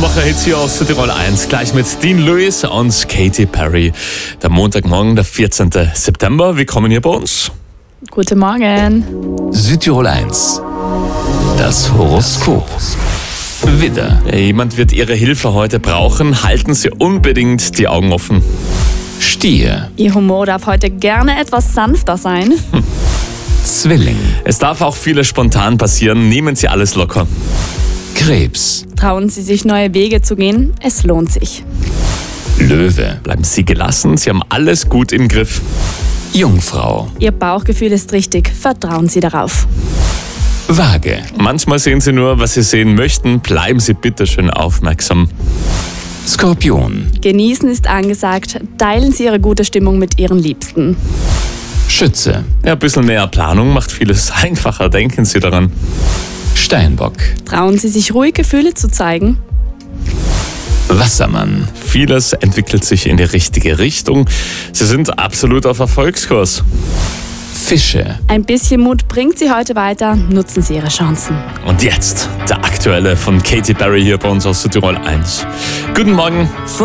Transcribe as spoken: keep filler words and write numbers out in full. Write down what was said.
Woche-Hits hier aus Südtirol eins, gleich mit Dean Lewis und Katy Perry. Der Montagmorgen, der vierzehnten September. Willkommen hier bei uns. Guten Morgen. Südtirol eins. Das Horoskop. Widder. Jemand wird Ihre Hilfe heute brauchen. Halten Sie unbedingt die Augen offen. Stier. Ihr Humor darf heute gerne etwas sanfter sein. Zwilling. Es darf auch vieles spontan passieren. Nehmen Sie alles locker. Krebs. Trauen Sie sich, neue Wege zu gehen. Es lohnt sich. Löwe. Bleiben Sie gelassen. Sie haben alles gut im Griff. Jungfrau. Ihr Bauchgefühl ist richtig. Vertrauen Sie darauf. Waage. Manchmal sehen Sie nur, was Sie sehen möchten. Bleiben Sie bitte schön aufmerksam. Skorpion. Genießen ist angesagt. Teilen Sie Ihre gute Stimmung mit Ihren Liebsten. Schütze. Ja, ein bisschen mehr Planung macht vieles einfacher. Denken Sie daran. Steinbock. Trauen Sie sich, ruhig Gefühle zu zeigen. Wassermann. Vieles entwickelt sich in die richtige Richtung. Sie sind absolut auf Erfolgskurs. Fische. Ein bisschen Mut bringt Sie heute weiter. Nutzen Sie Ihre Chancen. Und jetzt der aktuelle von Katy Perry hier bei uns aus Südtirol eins. Guten Morgen.